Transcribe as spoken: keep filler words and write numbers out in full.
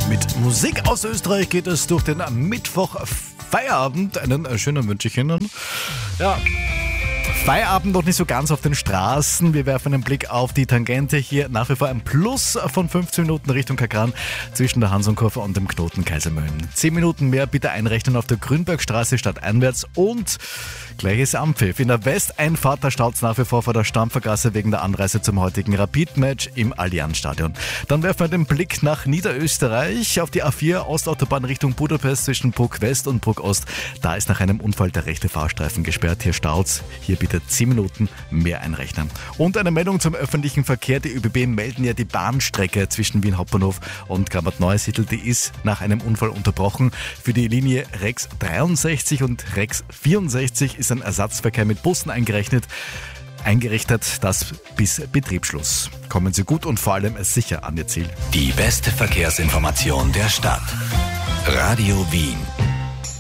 Mit Musik aus Österreich geht es durch den Mittwoch-Feierabend. Einen schönen wünsche ich Ihnen. Ja, Feierabend noch nicht so ganz auf den Straßen. Wir werfen einen Blick auf die Tangente. Hier nach wie vor ein Plus von fünfzehn Minuten Richtung Kakran zwischen der Hansonkurve und dem Knoten Kaisermühlen. zehn Minuten mehr bitte einrechnen auf der Grünbergstraße stadteinwärts und gleiches Ampfiff. In der Westeinfahrt, da staut es nach wie vor vor der Stampfergasse wegen der Anreise zum heutigen Rapid-Match im Allianzstadion. Dann werfen wir den Blick nach Niederösterreich auf die A vier Ostautobahn Richtung Budapest zwischen Bruck West und Bruck Ost. Da ist nach einem Unfall der rechte Fahrstreifen gesperrt. Hier staut's. Hier bitte zehn Minuten mehr einrechnen. Und eine Meldung zum öffentlichen Verkehr. Die ÖBB melden ja die Bahnstrecke zwischen Wien Hauptbahnhof und Grammat-Neusiedl. Die ist nach einem Unfall unterbrochen. Für die Linie Rex dreiundsechzig und Rex vierundsechzig ist ein Ersatzverkehr mit Bussen eingerechnet. Eingerichtet, das bis Betriebsschluss. Kommen Sie gut und vor allem sicher an Ihr Ziel. Die beste Verkehrsinformation der Stadt. Radio Wien.